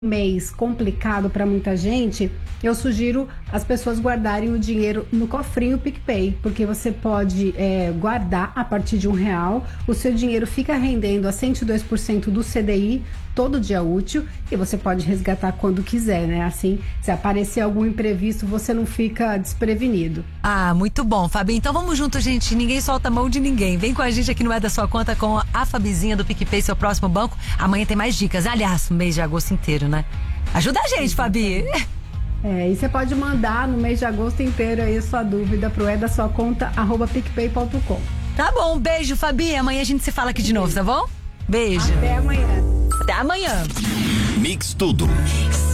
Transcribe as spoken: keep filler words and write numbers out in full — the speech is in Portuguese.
mês complicado para muita gente, eu sugiro as pessoas guardarem o dinheiro no cofrinho PicPay, porque você pode é, guardar a partir de um real, o seu dinheiro fica rendendo a cento e dois por cento do C D I todo dia útil e você pode resgatar quando quiser, né? Assim, se aparecer algum imprevisto, você não fica desprevenido. Ah, muito bom, Fabi. Então vamos junto, gente. Ninguém solta a mão de ninguém. Vem com a gente aqui no É da Sua Conta com a Fabizinha do PicPay, seu próximo banco. Amanhã tem mais dicas. Aliás, o mês de agosto inteiro, né? Ajuda a gente, Fabi. É, e você pode mandar no mês de agosto inteiro aí a sua dúvida pro é da sua conta arroba picpay ponto com. Tá bom, beijo, Fabi. Amanhã a gente se fala aqui de novo, tá bom? Beijo. Até amanhã. Até amanhã. Mix Tudo.